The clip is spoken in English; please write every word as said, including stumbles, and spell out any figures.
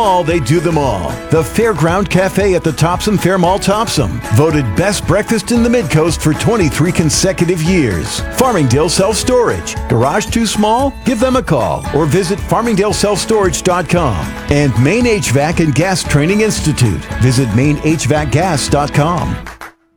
All they do them all. The Fairground Cafe at the Topsom Fair Mall Topsom. Voted best breakfast in the Midcoast for twenty-three consecutive years. Farmingdale Self Storage. Garage too small? Give them a call or visit farmingdale self storage dot com. And Maine H V A C and Gas Training Institute. Visit maine h v a c gas dot com.